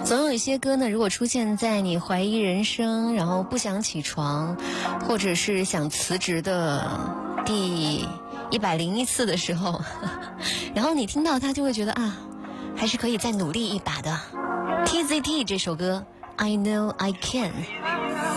总有一些歌呢，如果出现在你怀疑人生，然后不想起床，或者是想辞职的第101次的时候，然后你听到它就会觉得啊，还是可以再努力一把的。TZT 这首歌 I Know I Can。